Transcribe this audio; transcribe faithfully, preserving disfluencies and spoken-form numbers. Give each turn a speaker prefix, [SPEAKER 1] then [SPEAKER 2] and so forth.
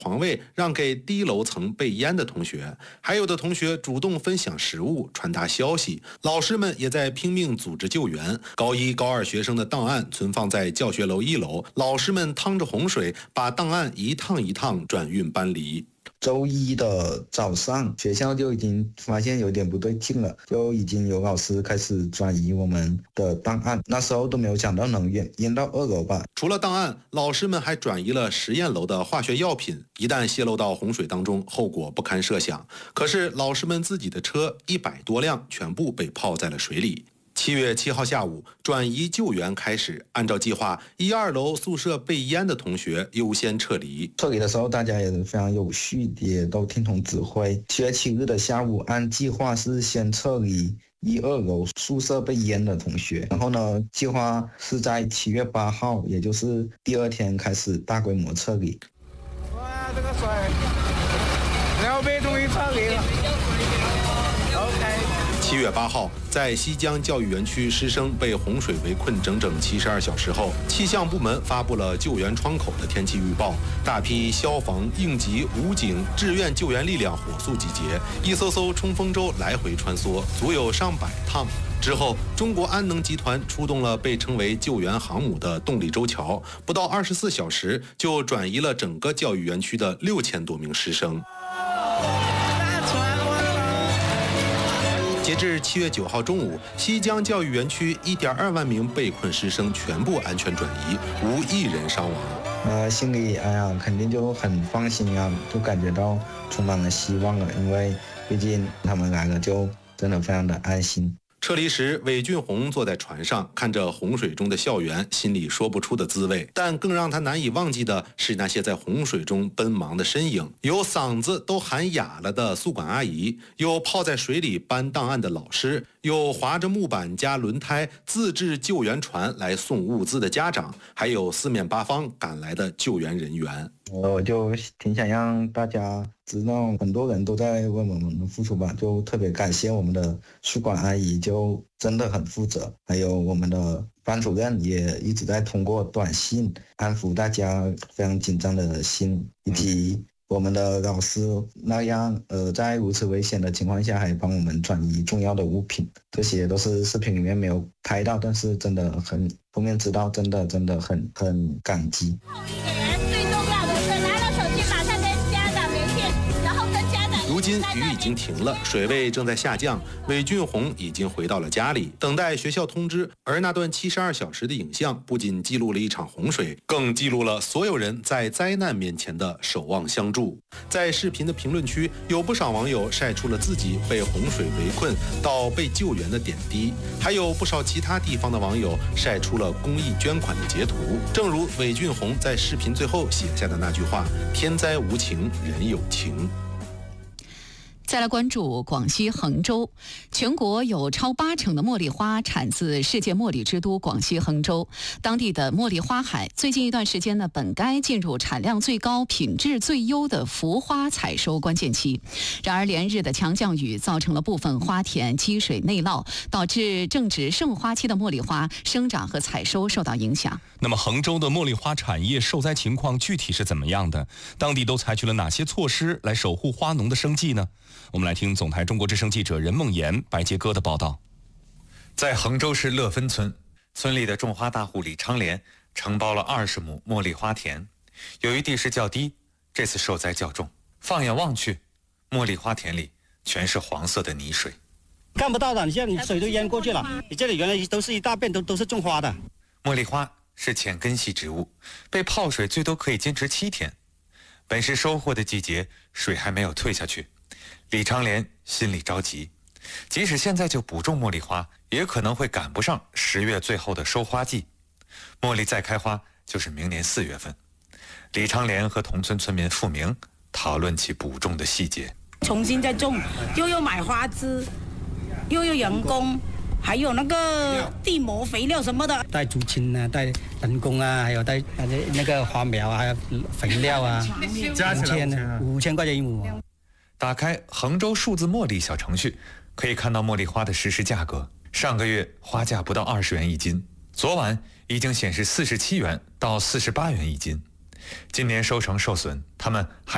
[SPEAKER 1] 床位让给低楼层被淹的同学，还有的同学主动分享食物、传达消息。老师们也在拼命组织救援。高一、高二学生的档案存放在教学楼一楼，老师们趟着洪水，把档案一趟一趟转运搬离。
[SPEAKER 2] 周一的早上，学校就已经发现有点不对劲了，就已经有老师开始转移我们的档案。那时候都没有想到能淹淹到二楼吧。
[SPEAKER 1] 除了档案，老师们还转移了实验楼的化学药品，一旦泄漏到洪水当中，后果不堪设想。可是老师们自己的车一百多辆全部被泡在了水里。七月七号下午，转移救援开始。按照计划，一二楼宿舍被淹的同学优先撤离。
[SPEAKER 2] 撤离的时候，大家也是非常有序，也都听从指挥。七月七日的下午，按计划是先撤离一二楼宿舍被淹的同学，然后呢，计划是在七月八号，也就是第二天开始大规模撤离。
[SPEAKER 3] 哇，这个水，两边终于撤离了。
[SPEAKER 1] 七月八号，在西江教育园区师生被洪水围困整整七十二小时后，气象部门发布了救援窗口的天气预报，大批消防、应急、武警、志愿救援力量火速集结，一艘艘冲锋舟来回穿梭，足有上百趟。之后，中国安能集团出动了被称为救援航母的动力舟桥，不到二十四小时就转移了整个教育园区的六千多名师生。截至七月九号中午，西江教育园区一点二万名被困师生全部安全转移，无一人伤亡。
[SPEAKER 2] 呃，心里哎呀，肯定就很放心啊，就感觉到充满了希望了，因为毕竟他们来了，就真的非常的安心。
[SPEAKER 1] 撤离时，韦俊宏坐在船上，看着洪水中的校园，心里说不出的滋味。但更让他难以忘记的是那些在洪水中奔忙的身影，有嗓子都喊哑了的宿管阿姨，有泡在水里搬档案的老师，有划着木板加轮胎自制救援船来送物资的家长，还有四面八方赶来的救援人员。
[SPEAKER 2] 我就挺想让大家知道，很多人都在为我们的付出吧，就特别感谢我们的宿管阿姨，就真的很负责，还有我们的班主任也一直在通过短信安抚大家非常紧张的心，以及我们的老师那样呃，在如此危险的情况下还帮我们转移重要的物品，这些都是视频里面没有拍到，但是真的很后面知道，真的真的很很感激。
[SPEAKER 1] 如今雨已经停了，水位正在下降，韦俊宏已经回到了家里，等待学校通知。而那段七十二小时的影像，不仅记录了一场洪水，更记录了所有人在灾难面前的守望相助。在视频的评论区，有不少网友晒出了自己被洪水围困到被救援的点滴，还有不少其他地方的网友晒出了公益捐款的截图。正如韦俊宏在视频最后写下的那句话：“天灾无情，人有情。”
[SPEAKER 4] 再来关注广西衡州，全国有超八成的茉莉花产自世界茉莉之都广西衡州。当地的茉莉花海最近一段时间呢，本该进入产量最高、品质最优的浮花采收关键期。然而，连日的强降雨造成了部分花田积水内涝，导致正值盛花期的茉莉花生长和采收受到影响。
[SPEAKER 5] 那么，衡州的茉莉花产业受灾情况具体是怎么样的？当地都采取了哪些措施来守护花农的生计呢？我们来听总台中国之声记者任梦妍、白杰哥的报道。
[SPEAKER 6] 在衡州市乐芬村，村里的种花大户李昌莲承包了二十亩茉莉花田，由于地势较低，这次受灾较重。放眼望去，茉莉花田里全是黄色的泥水，
[SPEAKER 7] 看不到的，你现在水都淹过去了。你这里原来都是一大片都都是种花的。
[SPEAKER 6] 茉莉花是浅根系植物，被泡水最多可以坚持七天。本是收获的季节，水还没有退下去，李长莲心里着急，即使现在就补种茉莉花，也可能会赶不上十月最后的收花季。茉莉再开花就是明年四月份。李长莲和同村村民付明讨论起补种的细节，
[SPEAKER 8] 重新再种，又要买花枝，又要人工，还有那个地膜肥料什么的，
[SPEAKER 7] 带竹青啊，带人工啊，还有带那个花苗啊，还有肥料啊，
[SPEAKER 3] 加起来五千，
[SPEAKER 7] 五千块钱一亩。
[SPEAKER 6] 打开衡州数字茉莉小程序，可以看到茉莉花的实时价格。上个月花价不到二十元一斤，昨晚已经显示四十七元到四十八元一斤。今年收成受损，他们还